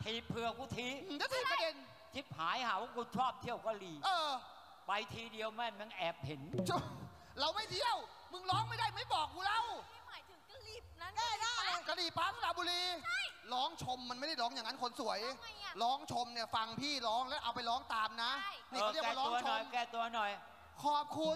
ทีเผื่อกูทีจะทีประเด็นทิพหายหาว่ากูชอบเที่ยวกะหรี่ไปทีเดียวแม่งแอบเห็นเราไม่เที่ยวมึงร้องไม่ได้ไม่บอกกูเล่าไม่หมายถึงกะหรี่นั้นกะหรี่ปั๊บสระบุรีร้องชมมันไม่ได้ร้องอย่างนั้นคนสวยร้องชมเนี่ยฟังพี่ร้องแล้วเอาไปร้องตามนะนี่เขาเรียกว่าร้องชมแก้ตัวหน่อยขอบคุณ